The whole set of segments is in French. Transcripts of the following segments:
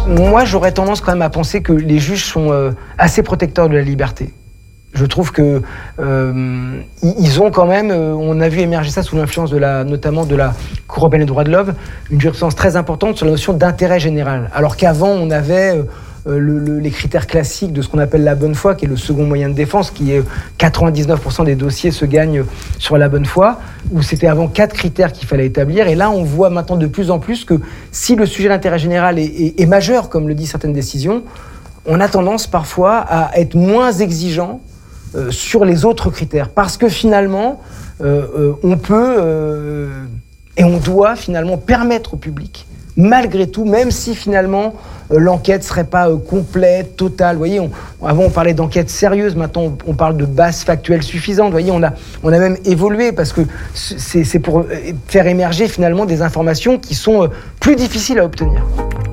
Moi, j'aurais tendance quand même à penser que les juges sont assez protecteurs de la liberté. Je trouve que ils ont quand même, on a vu émerger ça sous l'influence notamment de la Cour européenne des droits de l'homme, une jurisprudence très importante sur la notion d'intérêt général. Alors qu'avant, on avait les critères classiques de ce qu'on appelle la bonne foi, qui est le second moyen de défense, qui est 99% des dossiers se gagnent sur la bonne foi, où c'était avant 4 critères qu'il fallait établir. Et là, on voit maintenant de plus en plus que si le sujet d'intérêt général est majeur, comme le disent certaines décisions, on a tendance parfois à être moins exigeant sur les autres critères. Parce que finalement, on peut et on doit finalement permettre au public, malgré tout, même si finalement l'enquête ne serait pas complète, totale. Vous voyez, avant on parlait d'enquête sérieuse, maintenant on parle de base factuelle suffisante. Vous voyez, on a même évolué parce que c'est pour faire émerger finalement des informations qui sont plus difficiles à obtenir.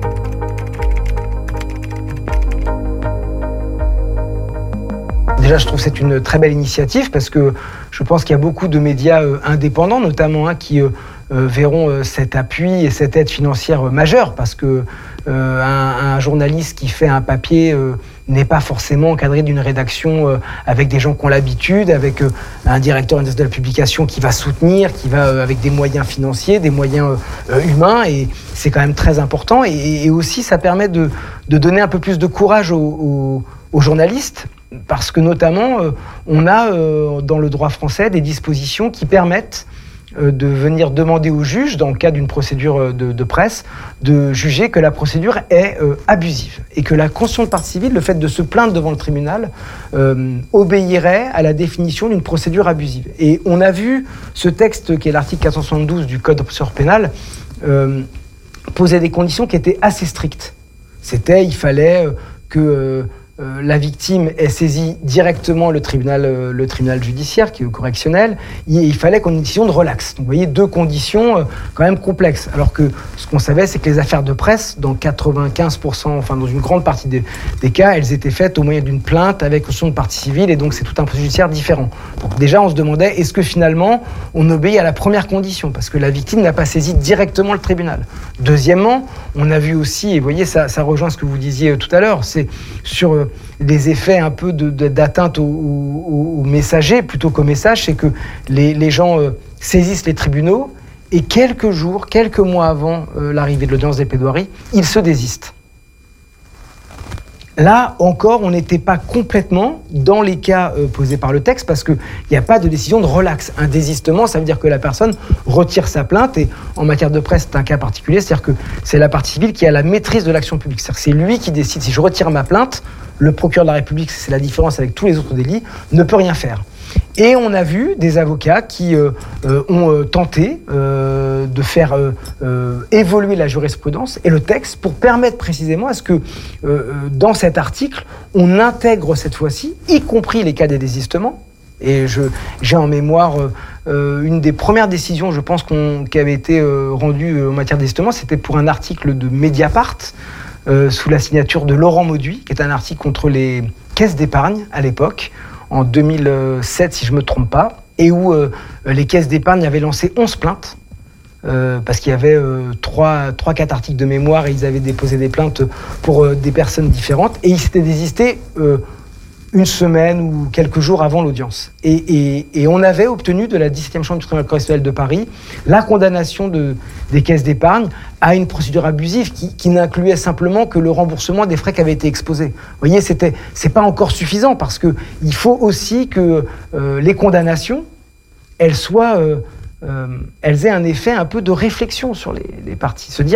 Déjà, je trouve que c'est une très belle initiative parce que je pense qu'il y a beaucoup de médias indépendants, notamment qui verront cet appui et cette aide financière majeure parce que un journaliste qui fait un papier n'est pas forcément encadré d'une rédaction avec des gens qui ont l'habitude, avec un directeur de la publication qui va soutenir, qui va avec des moyens financiers, des moyens humains, et c'est quand même très important. Et aussi, ça permet de donner un peu plus de courage aux journalistes. Parce que notamment, on a dans le droit français des dispositions qui permettent de venir demander au juge, dans le cadre d'une procédure de presse, de juger que la procédure est abusive et que la constitution de partie civile, le fait de se plaindre devant le tribunal, obéirait à la définition d'une procédure abusive. Et on a vu ce texte, qui est l'article 472 du Code procédure pénale, poser des conditions qui étaient assez strictes. Il fallait que la victime ait saisi directement le tribunal judiciaire, qui est correctionnel. Il fallait qu'on ait une décision de relax. Donc, vous voyez, 2 conditions quand même complexes. Alors que ce qu'on savait, c'est que les affaires de presse, dans 95%, enfin dans une grande partie des cas, elles étaient faites au moyen d'une plainte avec constitution de partie civile, et donc c'est tout un processus judiciaire différent. Donc déjà, on se demandait, est-ce que finalement, on obéit à la première condition, parce que la victime n'a pas saisi directement le tribunal. Deuxièmement, on a vu aussi, et vous voyez, ça rejoint ce que vous disiez tout à l'heure, c'est sur des effets un peu d'atteinte aux messagers plutôt qu'aux messages, c'est que les gens saisissent les tribunaux et quelques mois avant l'arrivée de l'audience des plaidoiries, ils se désistent. Là encore, on n'était pas complètement dans les cas posés par le texte parce qu'il n'y a pas de décision de relax. Un désistement, ça veut dire que la personne retire sa plainte, et en matière de presse, c'est un cas particulier, c'est-à-dire que c'est la partie civile qui a la maîtrise de l'action publique. C'est-à-dire que c'est lui qui décide. Si je retire ma plainte, le procureur de la République, c'est la différence avec tous les autres délits, ne peut rien faire. Et on a vu des avocats qui ont tenté de faire évoluer la jurisprudence et le texte pour permettre précisément à ce que dans cet article, on intègre cette fois-ci, y compris les cas des désistements. Et j'ai en mémoire une des premières décisions, je pense, qui avait été rendue en matière de désistement, c'était pour un article de Mediapart, sous la signature de Laurent Mauduit, qui est un article contre les caisses d'épargne à l'époque, en 2007 si je ne me trompe pas, et où les caisses d'épargne avaient lancé 11 plaintes, parce qu'il y avait 3-4 articles de mémoire, et ils avaient déposé des plaintes pour des personnes différentes, et ils s'étaient désistés une semaine ou quelques jours avant l'audience. Et on avait obtenu de la 17e chambre du tribunal correctionnel de Paris la condamnation des caisses d'épargne à une procédure abusive qui n'incluait simplement que le remboursement des frais qui avaient été exposés. Vous voyez, c'est pas encore suffisant, parce qu'il faut aussi que les condamnations, elles aient un effet un peu de réflexion sur les parties. Se dire